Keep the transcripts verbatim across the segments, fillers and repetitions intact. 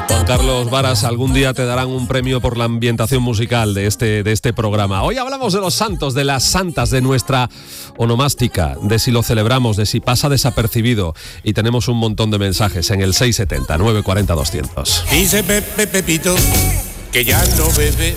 Juan Carlos Varas, algún día te darán un premio por la ambientación musical de este, de este programa. Hoy hablamos de los santos, de las santas, de nuestra onomástica, de si lo celebramos, de si pasa desapercibido. Y tenemos un montón de mensajes en el seis setenta, nueve cuarenta, doscientos. Dice Pepe Pepito que ya no bebe.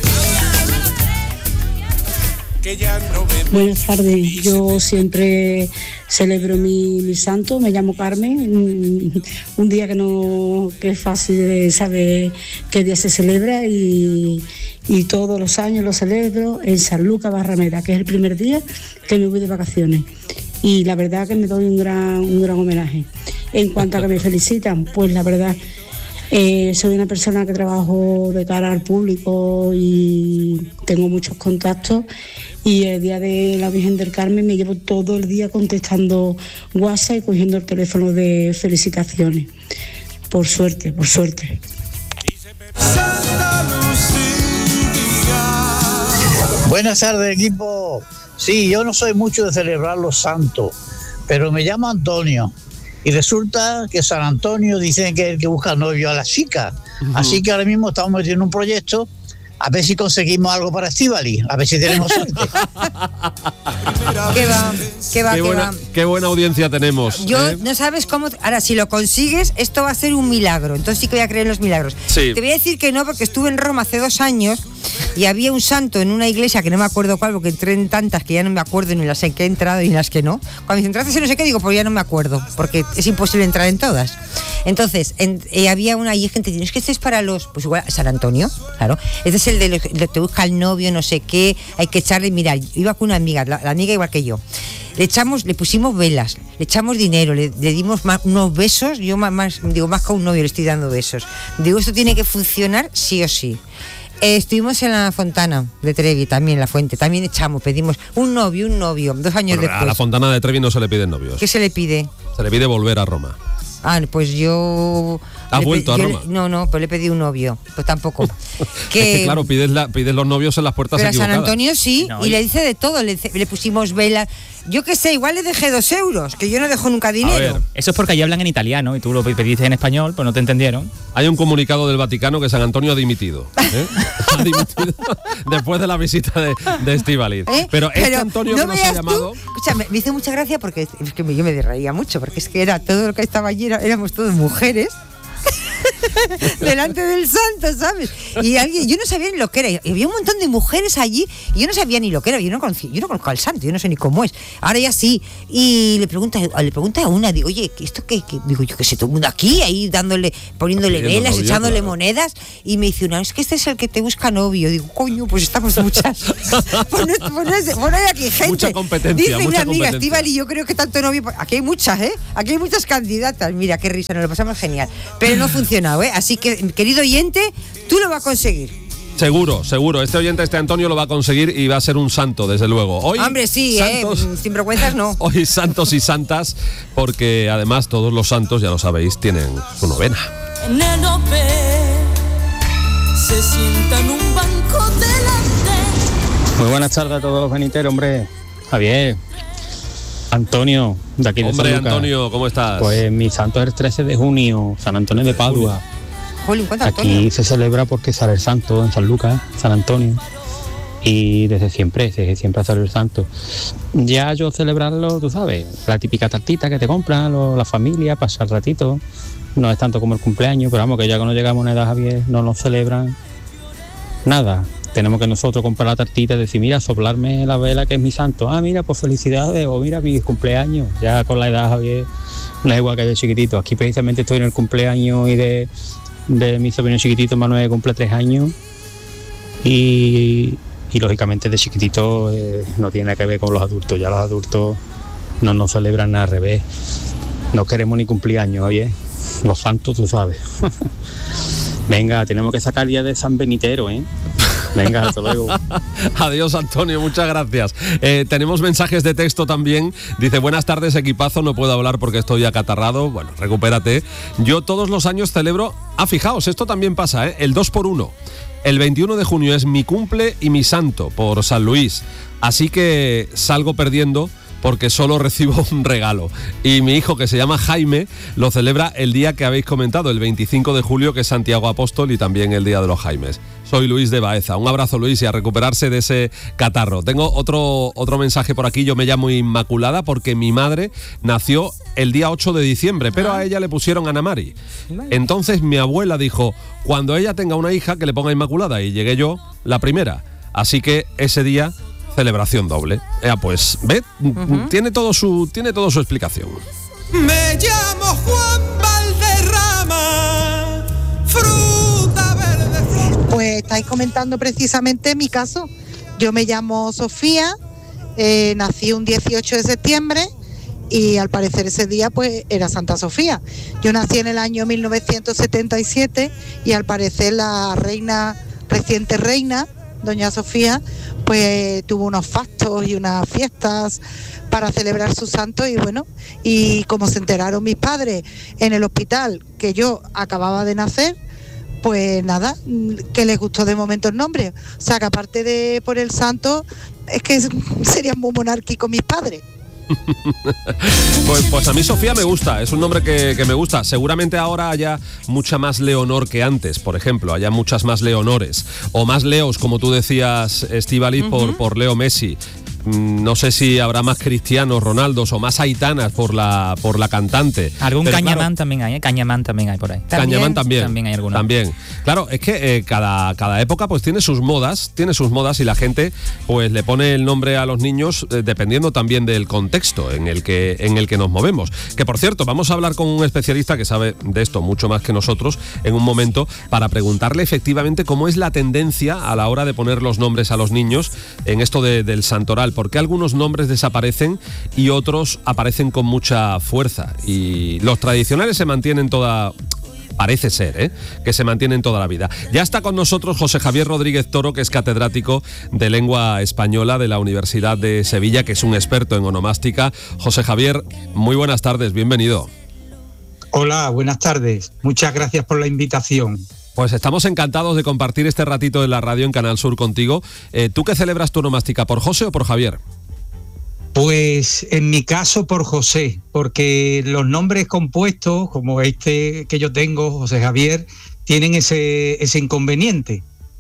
Que ya no bebe. Buenas tardes, yo siempre celebro mi, mi santo, me llamo Carmen, un día que no que es fácil de saber qué día se celebra y, y todos los años lo celebro en San Lucas Barrameda, que es el primer día que me voy de vacaciones y la verdad que me doy un gran, un gran homenaje. En cuanto a que me felicitan, pues la verdad, eh, soy una persona que trabajo de cara al público y tengo muchos contactos. Y el día de la Virgen del Carmen me llevo todo el día contestando WhatsApp y cogiendo el teléfono de felicitaciones. Por suerte, por suerte. Buenas tardes, equipo. Sí, yo no soy mucho de celebrar los santos, pero me llamo Antonio. Y resulta que San Antonio dicen que es el que busca novio a la chica. Uh-huh. Así que ahora mismo estamos metiendo un proyecto. A ver si conseguimos algo para Estíbaliz, a ver si tenemos suerte. ¿Qué va? ¿Qué va? Qué, ¿Qué buena, va? qué buena audiencia tenemos. Yo, ¿eh? no sabes cómo... Ahora, si lo consigues, esto va a ser un milagro. Entonces sí que voy a creer en los milagros. Sí. Te voy a decir que no, porque estuve en Roma hace dos años y había un santo en una iglesia que no me acuerdo cuál, porque entré en tantas que ya no me acuerdo ni las en que he entrado ni las que no. Cuando me entraste en no sé qué, digo, pues ya no me acuerdo, porque es imposible entrar en todas. Entonces, en, eh, había una y gente dice, es que este es para los... Pues igual, San Antonio, claro. Este es el de los que te busca el novio, no sé qué, hay que echarle... Mira, iba con una amiga, la, la amiga igual que yo. Le echamos, le pusimos velas, le echamos dinero, le, le dimos más, unos besos. Yo más, más, digo, más que a un novio le estoy dando besos. Digo, esto tiene que funcionar sí o sí. Eh, estuvimos en la Fontana de Trevi, también en la Fuente, también echamos, pedimos un novio, un novio, dos años Bueno, después. a la Fontana de Trevi no se le piden novios. ¿Qué se le pide? Se le pide volver a Roma. Ah, pues yo... ¿Has vuelto a Roma? Le, no, no, pues le pedí un novio, pues tampoco. que, es que claro, pides, la, pides los novios en las puertas pero equivocadas. Pero a San Antonio sí, no, y le dice de todo, le, le pusimos velas. Yo qué sé, igual le dejé dos euros, que yo no dejo nunca dinero. A ver, eso es porque allí hablan en italiano y tú lo pediste en español, pues no te entendieron. Hay un comunicado del Vaticano que San Antonio ha dimitido. ¿eh? Ha dimitido después de la visita de, de Estíbaliz. ¿Eh? Pero este pero Antonio no que nos ha llamado... Tú, escucha, me, me hizo mucha gracia porque es que me, yo me reía mucho, porque es que era todo lo que estaba allí, era, éramos todas mujeres. Delante del santo, ¿sabes? Y alguien, yo no sabía ni lo que era. Y había un montón de mujeres allí y yo no sabía ni lo que era. Yo no conocía, yo no conozco al santo, yo no sé ni cómo es. Ahora ya sí. Y le pregunta, le pregunta a una, digo, oye, ¿esto qué? qué? Digo, yo qué sé, todo el mundo aquí, ahí dándole, poniéndole velas, novio, echándole claro. monedas. Y me dice una, es que este es el que te busca novio. Digo, coño, pues estamos muchas. Pon, pon, pon ahí aquí gente. Mucha competencia. Dice mucha una amiga, competencia. Estíbaliz, yo creo que tanto novio. Aquí hay muchas, ¿eh? Aquí hay muchas candidatas. Mira, qué risa, nos lo pasamos genial. Pero no ha funcionado, ¿eh? Así que, querido oyente, tú lo vas a conseguir. Seguro, seguro. Este oyente, este Antonio, lo va a conseguir y va a ser un santo, desde luego. Hoy, Hombre, sí, santos, ¿eh? Sin vergüenzas no. Hoy santos y santas, porque además todos los santos, ya lo sabéis, tienen su novena. Se sienta en un banco delante. Muy buenas tardes a todos los beniteros, hombre. Javier, Antonio, de aquí de Hombre, San Lucas. Antonio, ¿cómo estás? Pues mi santo es el trece de junio, San Antonio de Padua. Jolín, ¿cuánto Aquí Antonio? se celebra porque sale el santo en San Lucas, San Antonio. Y desde siempre, desde siempre sale el santo. Ya yo celebrarlo, tú sabes, la típica tartita que te compran lo, la familia, pasar ratito. No es tanto como el cumpleaños, pero vamos, que ya cuando llegamos a una edad, Javier, no nos celebran nada. Tenemos que nosotros comprar la tartita y decir, mira, soplarme la vela que es mi santo. Ah, mira, pues felicidades, o mira, mi cumpleaños. Ya con la edad, Javier, no es igual que de chiquitito. Aquí precisamente estoy en el cumpleaños y de, de mi sobrino chiquitito, Manuel, que cumple tres años. Y, y lógicamente de chiquitito eh, no tiene nada que ver con los adultos. Ya los adultos no nos celebran nada al revés. No queremos ni cumpleaños, oye. Los santos, tú sabes. Venga, tenemos que sacar día de San Benitero, ¿eh? Venga, hasta luego. Adiós, Antonio, muchas gracias. Eh, tenemos mensajes de texto también. Dice, buenas tardes, equipazo, no puedo hablar porque estoy acatarrado. Bueno, recupérate. Yo todos los años celebro... Ah, fijaos, esto también pasa, ¿eh? El dos por uno. El veintiuno de junio es mi cumple y mi santo por San Luis. Así que salgo perdiendo porque solo recibo un regalo. Y mi hijo, que se llama Jaime, lo celebra el día que habéis comentado, el veinticinco de julio, que es Santiago Apóstol, y también el Día de los Jaimes. Soy Luis de Baeza. Un abrazo, Luis, y a recuperarse de ese catarro. Tengo otro, otro mensaje por aquí. Yo me llamo Inmaculada porque mi madre nació el día ocho de diciembre, pero a ella le pusieron Ana Mari. Entonces mi abuela dijo, cuando ella tenga una hija, que le ponga Inmaculada, y llegué yo la primera. Así que ese día, celebración doble. Ya pues, ¿ve? Uh-huh. Tiene todo su, tiene todo su explicación. Me llamo Juan Valderrama, fruta verde flor. Pues estáis comentando precisamente mi caso. Yo me llamo Sofía, eh, nací un dieciocho de septiembre y al parecer ese día pues era Santa Sofía. Yo nací en el año mil novecientos setenta y siete y al parecer la reina, reciente reina, doña Sofía, pues tuvo unos fastos y unas fiestas para celebrar su santo y bueno, y como se enteraron mis padres en el hospital que yo acababa de nacer, pues nada, que les gustó de momento el nombre. O sea que aparte de por el santo, es que serían muy monárquicos mis padres. pues, pues a mí Sofía me gusta, es un nombre que, que me gusta. Seguramente ahora haya mucha más Leonor que antes, por ejemplo, haya muchas más Leonores o más Leos, como tú decías, Estíbaliz, uh-huh. por, por Leo Messi. No sé si habrá más Cristianos Ronaldos o más Aitanas por la por la cantante. Algún Pero Cañamán claro, también hay, ¿eh? Cañamán también hay por ahí. Cañamán también. También hay alguna. También. Claro, es que eh, cada, cada época pues tiene sus modas, tiene sus modas y la gente pues le pone el nombre a los niños eh, dependiendo también del contexto en el que en el que nos movemos. Que por cierto, vamos a hablar con un especialista que sabe de esto mucho más que nosotros en un momento para preguntarle efectivamente cómo es la tendencia a la hora de poner los nombres a los niños en esto de, del santoral, porque algunos nombres desaparecen y otros aparecen con mucha fuerza y los tradicionales se mantienen toda... Parece ser, ¿eh? que se mantienen toda la vida. Ya está con nosotros José Javier Rodríguez Toro, que es catedrático de lengua española de la Universidad de Sevilla, que es un experto en onomástica. José Javier, muy buenas tardes, bienvenido. Hola, buenas tardes. Muchas gracias por la invitación. Pues estamos encantados de compartir este ratito de la radio en Canal Sur contigo. Eh, ¿Tú qué celebras tu onomástica, por José o por Javier? Pues en mi caso por José, porque los nombres compuestos, como este que yo tengo, José Javier, tienen ese, ese inconveniente.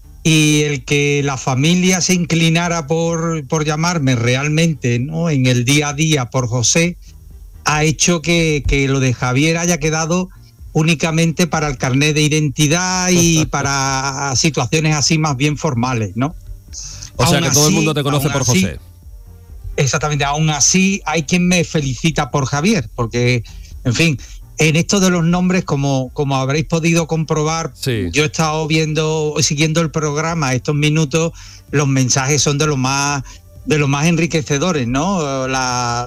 Y el que la familia se inclinara por, por llamarme realmente, ¿no?, en el día a día por José, ha hecho que, que lo de Javier haya quedado únicamente para el carnet de identidad y para situaciones así más bien formales, ¿no? O sea que todo el mundo te conoce por José. Exactamente, aún así hay quien me felicita por Javier, porque, en fin, en esto de los nombres, como, como habréis podido comprobar, sí. Yo he estado viendo, siguiendo el programa estos minutos, los mensajes son de lo más, de lo más enriquecedores, ¿no? La,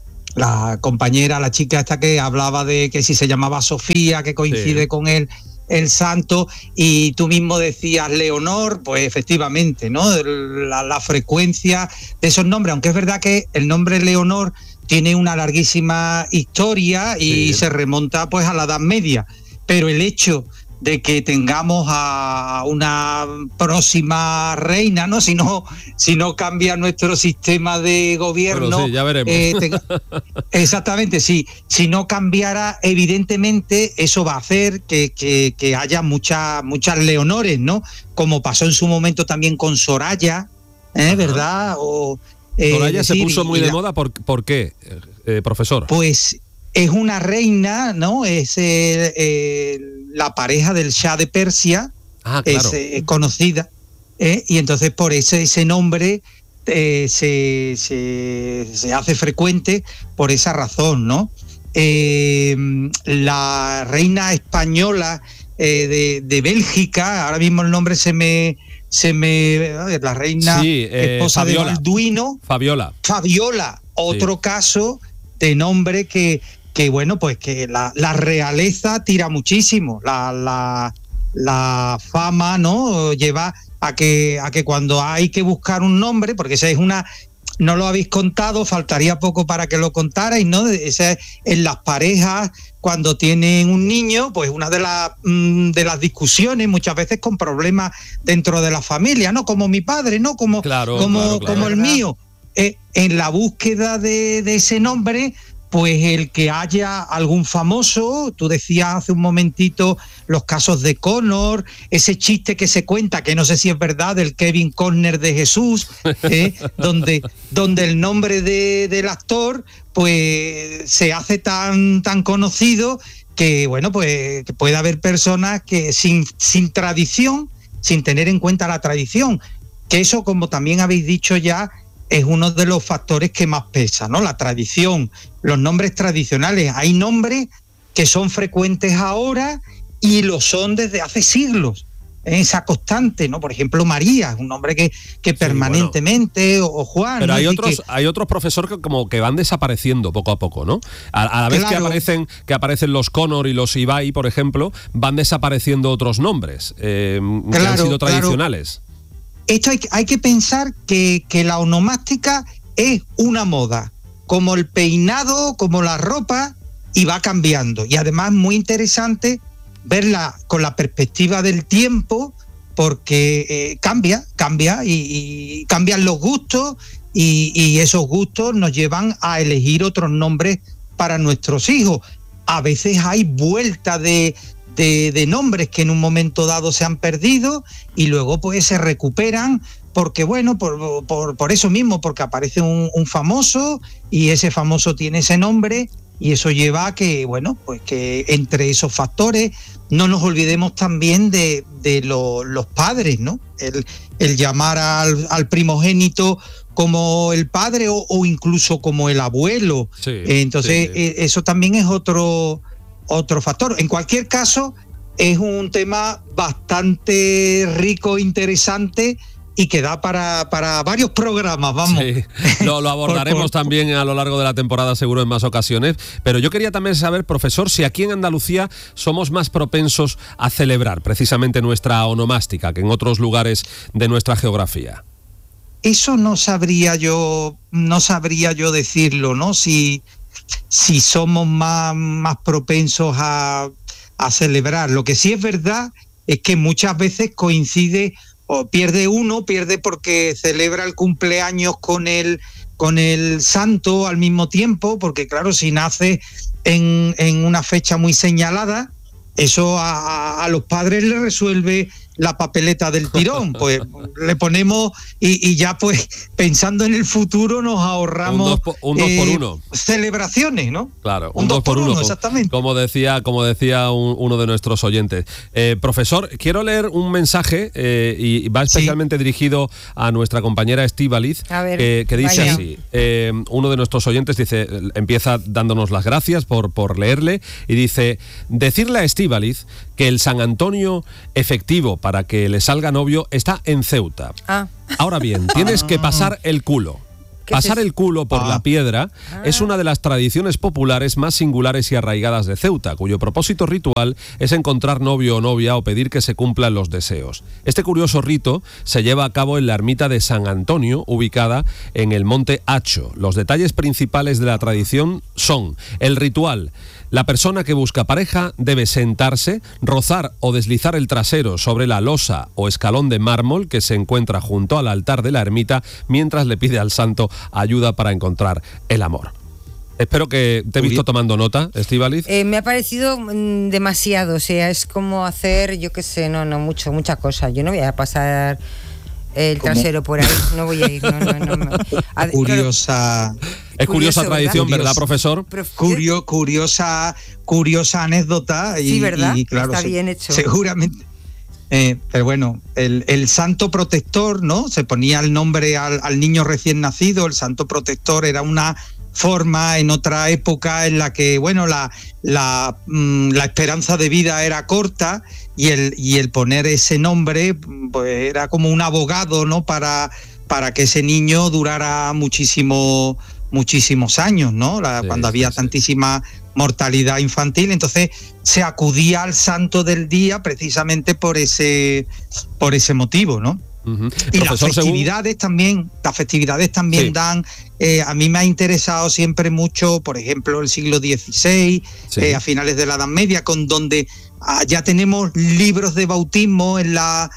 la compañera, la chica esta que hablaba de que si se llamaba Sofía, que coincide sí. con él, el santo, y tú mismo decías Leonor, pues efectivamente, ¿no? La, la frecuencia de esos nombres, aunque es verdad que el nombre Leonor tiene una larguísima historia y sí. se remonta pues a la Edad Media, pero el hecho de que tengamos a una próxima reina, ¿no? Si no, si no cambia nuestro sistema de gobierno. Bueno, sí, ya veremos. Eh, tenga, exactamente, sí. Si no cambiara, evidentemente, eso va a hacer que, que, que haya muchas, muchas Leonores, ¿no? Como pasó en su momento también con Soraya, ¿eh? ¿Verdad? O, eh, Soraya decir, se puso muy de la, moda, ¿por, ¿por qué, eh, profesor? Pues es una reina, ¿no? Es eh, eh, la pareja del Shah de Persia, ah, claro. es eh, conocida, ¿eh? Y entonces por ese, ese nombre eh, se, se, se hace frecuente por esa razón, ¿no? Eh, la reina española eh, de, de Bélgica, ahora mismo el nombre se me... se me la reina sí, eh, esposa Fabiola. de Balduino. Fabiola. Fabiola, otro sí. caso de nombre que... que bueno, pues que la, la realeza tira muchísimo, la, la, la fama, ¿no? Lleva a que, a que cuando hay que buscar un nombre, porque esa es una, no lo habéis contado, faltaría poco para que lo contarais, ¿no? Esa, en las parejas, cuando tienen un niño, pues una de, la, de las discusiones, muchas veces con problemas dentro de la familia, ¿no? Como mi padre, ¿no? Como, claro, como, claro, claro, como el mío. eh, en la búsqueda de, de ese nombre, pues el que haya algún famoso, tú decías hace un momentito los casos de Connor, ese chiste que se cuenta, que no sé si es verdad, del Kevin Costner de Jesús, ¿eh? donde, donde el nombre de, del actor pues se hace tan, tan conocido que, bueno, pues que puede haber personas que sin, sin tradición, sin tener en cuenta la tradición, que eso, como también habéis dicho ya, es uno de los factores que más pesa, ¿no? La tradición, los nombres tradicionales. Hay nombres que son frecuentes ahora y lo son desde hace siglos. Esa constante, ¿no? Por ejemplo, María, un nombre que, que sí, permanentemente, bueno. o, o Juan. Pero ¿no? hay otros, que, hay otros profesores que como que van desapareciendo poco a poco, ¿no? A, a la vez claro. que aparecen que aparecen los Connor y los Ibai, por ejemplo, van desapareciendo otros nombres eh, claro, que han sido tradicionales. Claro. Esto hay, hay que pensar que, que la onomástica es una moda, como el peinado, como la ropa, y va cambiando. Y además muy interesante verla con la perspectiva del tiempo, porque eh, cambia, cambia, y, y cambian los gustos, y, y esos gustos nos llevan a elegir otros nombres para nuestros hijos. A veces hay vuelta de... De, de nombres que en un momento dado se han perdido y luego pues se recuperan porque bueno, por, por, por eso mismo, porque aparece un, un famoso y ese famoso tiene ese nombre y eso lleva a que, bueno, pues que entre esos factores no nos olvidemos también de, de lo, los padres, ¿no? El, el llamar al, al primogénito como el padre o, o incluso como el abuelo. Sí, Entonces sí, sí. eso también es otro... otro factor. En cualquier caso, es un tema bastante rico, interesante y que da para, para varios programas, vamos. Sí, lo, lo abordaremos por, por, también a lo largo de la temporada, seguro en más ocasiones. Pero yo quería también saber, profesor, si aquí en Andalucía somos más propensos a celebrar precisamente nuestra onomástica que en otros lugares de nuestra geografía. Eso no sabría yo, no sabría yo decirlo, ¿no? Si si somos más, más propensos a, a celebrar. Lo que sí es verdad es que muchas veces coincide, o pierde uno, pierde porque celebra el cumpleaños con el, con el santo al mismo tiempo, porque claro, si nace en, en una fecha muy señalada, eso a, a los padres les resuelve la papeleta del tirón, pues le ponemos y, y ya pues pensando en el futuro nos ahorramos un dos por, un dos eh, por uno. Celebraciones, ¿no? Claro, un, un dos, dos por uno, uno exactamente. Como decía, como decía un, uno de nuestros oyentes. Eh, profesor, quiero leer un mensaje eh, y va especialmente sí. dirigido a nuestra compañera Estíbaliz, eh, que dice vaya. así. Eh, uno de nuestros oyentes dice, empieza dándonos las gracias por, por leerle y dice, decirle a Estíbaliz que el San Antonio efectivo para que le salga novio está en Ceuta. Ah. Ahora bien, tienes que pasar el culo. Pasar el culo por ah. la piedra ah. es una de las tradiciones populares más singulares y arraigadas de Ceuta, cuyo propósito ritual es encontrar novio o novia o pedir que se cumplan los deseos. Este curioso rito se lleva a cabo en la ermita de San Antonio, ubicada en el Monte Hacho. Los detalles principales de la tradición son el ritual. La persona que busca pareja debe sentarse, rozar o deslizar el trasero sobre la losa o escalón de mármol que se encuentra junto al altar de la ermita mientras le pide al santo ayuda para encontrar el amor. Espero que te he visto tomando nota, Estíbaliz. Eh, me ha parecido mm, demasiado, o sea, es como hacer, yo qué sé, no, no, mucho, mucha cosa. Yo no voy a pasar el ¿Cómo? trasero por ahí, no voy a ir, no, no, no. no. A, Curiosa... Es curiosa Curioso, tradición, ¿verdad, ¿verdad profesor? Curio, curiosa, curiosa anécdota. Y, sí, ¿verdad? Y, claro, está se, bien hecho. Seguramente. Eh, pero bueno, el, el santo protector, ¿no? Se ponía el nombre al, al niño recién nacido. El santo protector era una forma en otra época en la que, bueno, la, la, mmm, la esperanza de vida era corta y el, y el poner ese nombre, pues era como un abogado, ¿no? Para, para que ese niño durara muchísimo... muchísimos años, ¿no? La, sí, cuando había sí, tantísima sí. mortalidad infantil, entonces se acudía al santo del día precisamente por ese por ese motivo, ¿no? Uh-huh. Y Profesor, las festividades según... también, las festividades también sí. dan, eh, a mí me ha interesado siempre mucho, por ejemplo, el siglo dieciséis, sí. eh, a finales de la Edad Media, con donde ah, ya tenemos libros de bautismo en la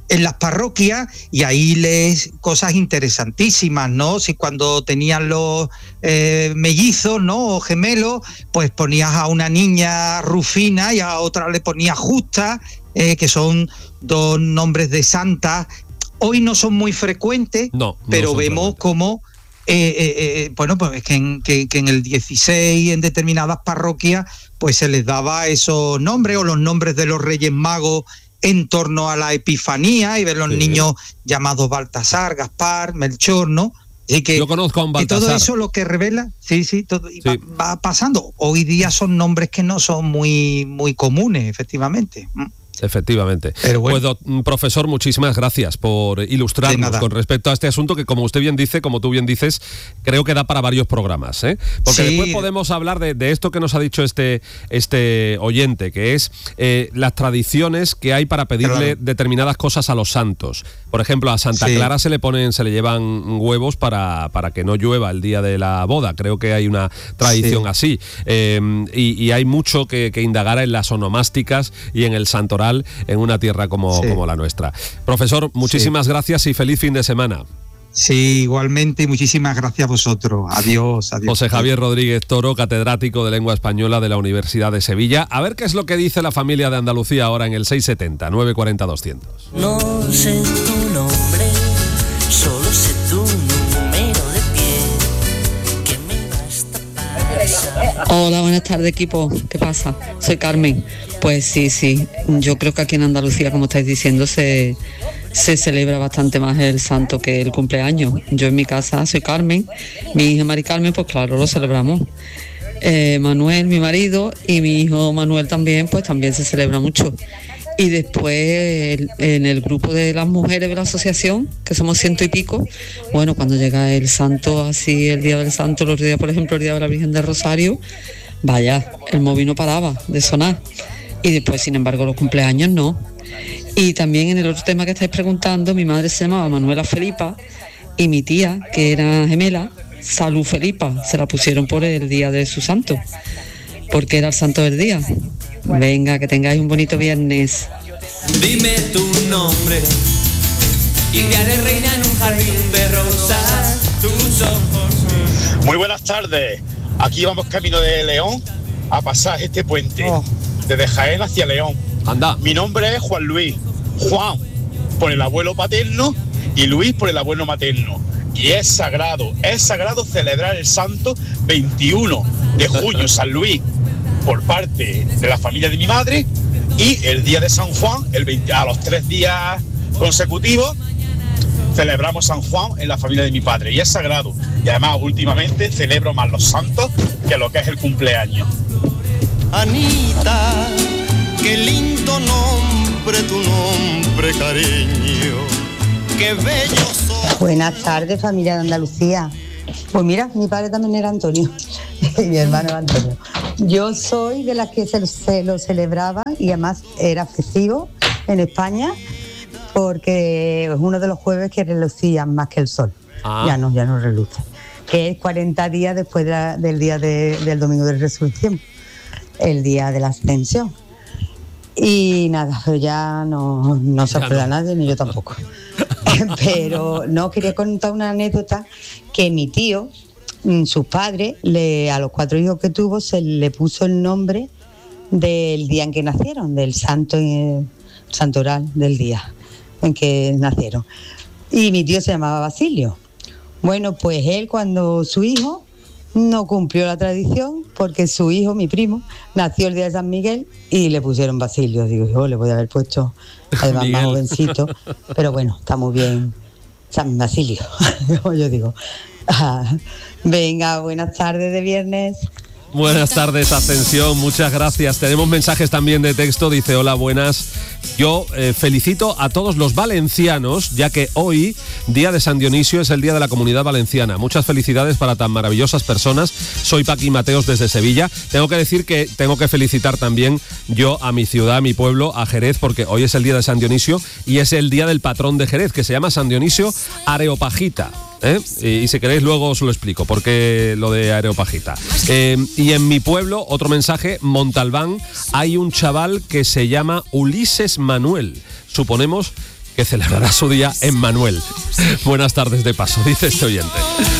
en las parroquias y ahí lees cosas interesantísimas, ¿no? Si cuando tenían los eh, mellizos, ¿no? O gemelos, pues ponías a una niña Rufina y a otra le ponías Justa, eh, que son dos nombres de santas. Hoy no son muy frecuentes, no, no pero vemos cómo, eh, eh, eh, bueno, pues es que en, que, que en el dieciséis, en determinadas parroquias, pues se les daba esos nombres, o los nombres de los Reyes Magos en torno a la Epifanía, y ver los sí. niños llamados Baltasar, Gaspar, Melchor, ¿no? Así que, yo conozco a un Baltasar. Y todo eso lo que revela, sí, sí, todo sí. Va, va pasando. Hoy día son nombres que no son muy, muy comunes, efectivamente. Efectivamente. Pero bueno. Pues, profesor, muchísimas gracias por ilustrarnos con respecto a este asunto que, como usted bien dice, como tú bien dices, creo que da para varios programas, ¿eh? Porque sí. después podemos hablar de, de esto que nos ha dicho este, este oyente, que es eh, las tradiciones que hay para pedirle claro. determinadas cosas a los santos. Por ejemplo, a Santa sí. Clara se le ponen, se le llevan huevos para, para que no llueva el día de la boda. Creo que hay una tradición sí. así. Eh, y, y hay mucho que, que indagar en las onomásticas y en el santoral en una tierra como, sí. como la nuestra. Profesor, muchísimas sí. gracias y feliz fin de semana. Sí, igualmente, y muchísimas gracias a vosotros. Adiós, adiós. José Javier Rodríguez Toro, catedrático de Lengua Española de la Universidad de Sevilla. A ver qué es lo que dice la familia de Andalucía ahora en el seis setenta, nueve cuarenta, doscientos. No sé tu nombre, solo sé tu número de pie, que me basta para... Hola, buenas tardes, equipo. ¿Qué pasa? Soy Carmen. Pues sí, sí. Yo creo que aquí en Andalucía, como estáis diciendo, se... se celebra bastante más el santo que el cumpleaños. Yo en mi casa soy Carmen, mi hija Mari Carmen, pues claro, lo celebramos. Eh, Manuel, mi marido, y mi hijo Manuel también, pues también se celebra mucho. Y después el, en el grupo de las mujeres de la asociación, que somos ciento y pico, bueno, cuando llega el santo, así el día del santo, los días, por ejemplo, el día de la Virgen del Rosario, vaya, el móvil no paraba de sonar. Y después, sin embargo, los cumpleaños no. Y también en el otro tema que estáis preguntando, mi madre se llamaba Manuela Felipa y mi tía, que era gemela, Salud Felipa, se la pusieron por el día de su santo, porque era el santo del día. Venga, que tengáis un bonito viernes. Dime tu nombre y te haré reina en un jardín de rosas, tus ojos. Muy buenas tardes, aquí vamos camino de León a pasar este puente, oh. desde Jaén hacia León. Anda. Mi nombre es Juan Luis, Juan por el abuelo paterno y Luis por el abuelo materno. Y es sagrado, es sagrado celebrar el santo veintiuno de junio, San Luis, por parte de la familia de mi madre, y el día de San Juan, el veinte, a los tres días consecutivos, celebramos San Juan en la familia de mi padre. Y es sagrado. Y además, últimamente, celebro más los santos que lo que es el cumpleaños. Anita, qué lindo nombre, tu nombre, cariño, qué bello sos. Buenas tardes, familia de Andalucía. Pues mira, mi padre también era Antonio y mi hermano era Antonio. Yo soy de las que se, se lo celebraba y además era festivo en España porque es uno de los jueves que relucían más que el sol. Ah. Ya no, ya no reluce. Que es cuarenta días después de la, del día de, del Domingo de Resurrección, el día de la Ascensión. Y nada, pero ya no, no se acuerda no. nadie, ni yo tampoco. Pero no, quería contar una anécdota que mi tío, sus padres, le, a los cuatro hijos que tuvo, se le puso el nombre del día en que nacieron, del santo eh, santoral del día en que nacieron. Y mi tío se llamaba Basilio. Bueno, pues él, cuando su hijo no cumplió la tradición, porque su hijo, mi primo, nació el día de San Miguel y le pusieron Basilio. Digo, yo le voy a haber puesto, además más jovencito, pero bueno, está muy bien, San Basilio, como yo digo. Ah, venga, buenas tardes de viernes. Buenas tardes, Ascensión, muchas gracias. Tenemos mensajes también de texto, dice, hola, buenas. Yo eh, felicito a todos los valencianos, ya que hoy, día de San Dionisio, es el día de la Comunidad Valenciana. Muchas felicidades para tan maravillosas personas. Soy Paqui Mateos desde Sevilla. Tengo que decir que tengo que felicitar también yo a mi ciudad, a mi pueblo, a Jerez, porque hoy es el día de San Dionisio y es el día del patrón de Jerez, que se llama San Dionisio Areopagita. ¿Eh? Y, y si queréis luego os lo explico porque lo de Areopagita. Eh, y en mi pueblo, otro mensaje, Montalbán, hay un chaval que se llama Ulises Manuel. Suponemos que celebrará su día en Manuel. Buenas tardes de paso, dice este oyente.